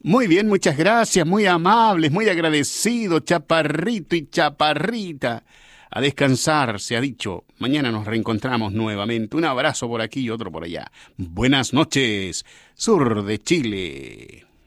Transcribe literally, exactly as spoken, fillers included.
Muy bien, muchas gracias, muy amables, muy agradecido, chaparrito y chaparrita. A descansar, se ha dicho. Mañana nos reencontramos nuevamente. Un abrazo por aquí y otro por allá. Buenas noches, sur de Chile.